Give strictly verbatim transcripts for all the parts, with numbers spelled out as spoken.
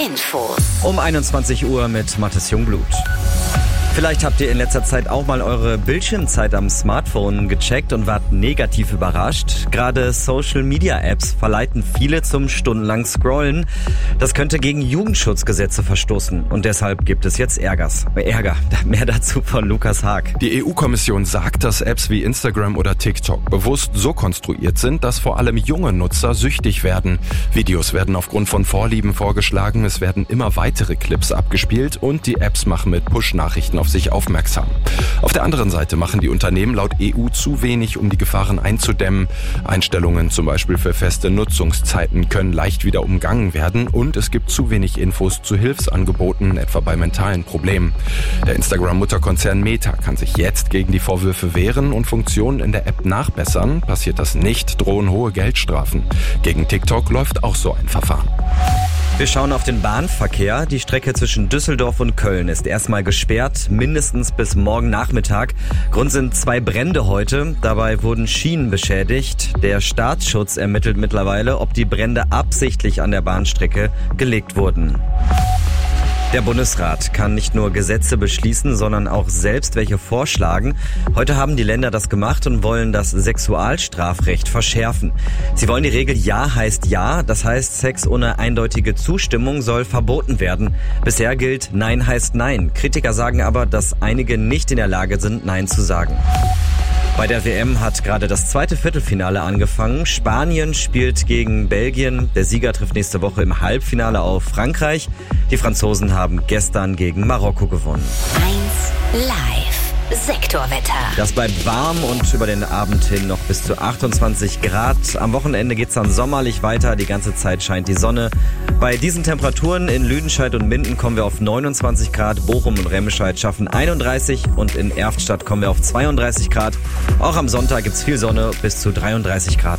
Infos. Um einundzwanzig Uhr mit Mathis Jungblut. Vielleicht habt ihr in letzter Zeit auch mal eure Bildschirmzeit am Smartphone gecheckt und wart negativ überrascht. Gerade Social-Media-Apps verleiten viele zum stundenlang Scrollen. Das könnte gegen Jugendschutzgesetze verstoßen und deshalb gibt es jetzt Ärgers. Ärger. Mehr dazu von Lukas Haag. Die E U-Kommission sagt, dass Apps wie Instagram oder TikTok bewusst so konstruiert sind, dass vor allem junge Nutzer süchtig werden. Videos werden aufgrund von Vorlieben vorgeschlagen, es werden immer weitere Clips abgespielt und die Apps machen mit Push-Nachrichten auf sich aufmerksam. Auf der anderen Seite machen die Unternehmen laut E U zu wenig, um die Gefahren einzudämmen. Einstellungen zum Beispiel für feste Nutzungszeiten können leicht wieder umgangen werden und es gibt zu wenig Infos zu Hilfsangeboten, etwa bei mentalen Problemen. Der Instagram-Mutterkonzern Meta kann sich jetzt gegen die Vorwürfe wehren und Funktionen in der App nachbessern. Passiert das nicht, drohen hohe Geldstrafen. Gegen TikTok läuft auch so ein Verfahren. Wir schauen auf den Bahnverkehr. Die Strecke zwischen Düsseldorf und Köln ist erstmal gesperrt, mindestens bis morgen Nachmittag. Grund sind zwei Brände heute. Dabei wurden Schienen beschädigt. Der Staatsschutz ermittelt mittlerweile, ob die Brände absichtlich an der Bahnstrecke gelegt wurden. Der Bundesrat kann nicht nur Gesetze beschließen, sondern auch selbst welche vorschlagen. Heute haben die Länder das gemacht und wollen das Sexualstrafrecht verschärfen. Sie wollen die Regel Ja heißt Ja, das heißt Sex ohne eindeutige Zustimmung soll verboten werden. Bisher gilt Nein heißt Nein. Kritiker sagen aber, dass einige nicht in der Lage sind, Nein zu sagen. Bei der W M hat gerade das zweite Viertelfinale angefangen. Spanien spielt gegen Belgien. Der Sieger trifft nächste Woche im Halbfinale auf Frankreich. Die Franzosen haben gestern gegen Marokko gewonnen. eins live Sektorwetter. Das bleibt warm und über den Abend hin noch bis zu achtundzwanzig Grad. Am Wochenende geht's dann sommerlich weiter. Die ganze Zeit scheint die Sonne. Bei diesen Temperaturen in Lüdenscheid und Minden kommen wir auf neunundzwanzig Grad. Bochum und Remscheid schaffen einunddreißig und in Erftstadt kommen wir auf zweiunddreißig Grad. Auch am Sonntag gibt's viel Sonne bis zu dreiunddreißig Grad.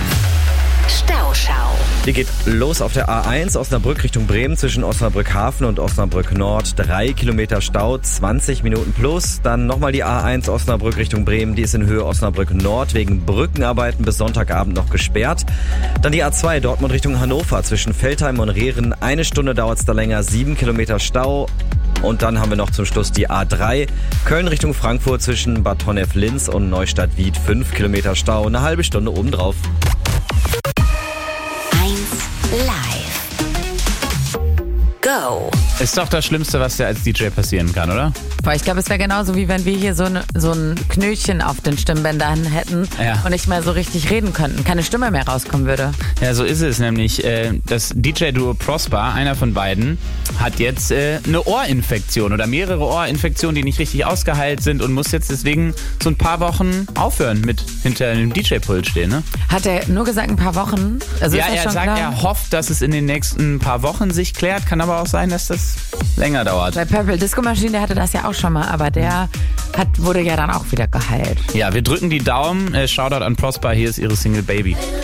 Stauschau. Die geht los auf der A eins Osnabrück Richtung Bremen zwischen Osnabrück Hafen und Osnabrück Nord. Drei Kilometer Stau, zwanzig Minuten plus. Dann nochmal die A eins Osnabrück Richtung Bremen. Die ist in Höhe Osnabrück Nord wegen Brückenarbeiten bis Sonntagabend noch gesperrt. Dann die A zwei Dortmund Richtung Hannover zwischen Veltheim und Rehren. Eine Stunde dauert's da länger, sieben Kilometer Stau. Und dann haben wir noch zum Schluss die A drei Köln Richtung Frankfurt zwischen Bad Honnef-Linz und Neustadt-Wied. Fünf Kilometer Stau, eine halbe Stunde obendrauf. Live. Go. Ist doch das Schlimmste, was dir als D J passieren kann, oder? Boah, ich glaube, es wäre genauso, wie wenn wir hier so, ne, so ein Knötchen auf den Stimmbändern hätten Ja. und nicht mehr so richtig reden könnten. Keine Stimme mehr rauskommen würde. Ja, so ist es nämlich. Äh, das D J-Duo Prosper, einer von beiden, hat jetzt äh, eine Ohrinfektion oder mehrere Ohrinfektionen, die nicht richtig ausgeheilt sind und muss jetzt deswegen so ein paar Wochen aufhören mit hinter einem D J-Pult stehen. Ne? Hat er nur gesagt, ein paar Wochen? Also Ja, ist das er schon sagt, klar? er hofft, dass es in den nächsten paar Wochen sich klärt. Kann aber auch sein, dass das länger dauert. Bei Purple Disco Machine, der hatte das ja auch schon mal, aber der hat, wurde ja dann auch wieder geheilt. Ja, wir drücken die Daumen. Äh, Shoutout an Prosper, hier ist ihre Single Baby.